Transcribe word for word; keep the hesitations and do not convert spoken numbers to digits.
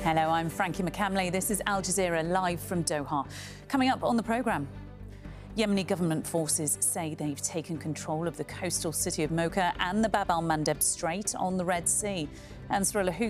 Hello, I'm Frankie McCamley. This is Al Jazeera live from Doha. Coming up on the programme, Yemeni government forces say they've taken control of the coastal city of Mocha and the Bab al-Mandeb Strait on the Red Sea. Ansarullah